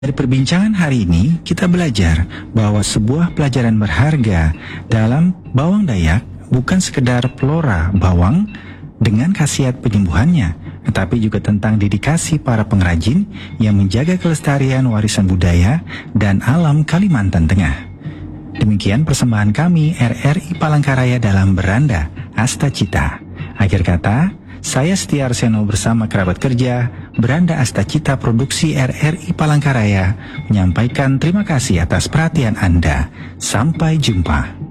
Dari perbincangan hari ini, kita belajar bahwa sebuah pelajaran berharga dalam bawang Dayak bukan sekedar flora bawang dengan khasiat penyembuhannya, tetapi juga tentang dedikasi para pengrajin yang menjaga kelestarian warisan budaya dan alam Kalimantan Tengah. Demikian persembahan kami RRI Palangkaraya dalam Beranda Astacita. Akhir kata, saya Setia Arseno bersama kerabat kerja Beranda Astacita Produksi RRI Palangkaraya menyampaikan terima kasih atas perhatian Anda. Sampai jumpa.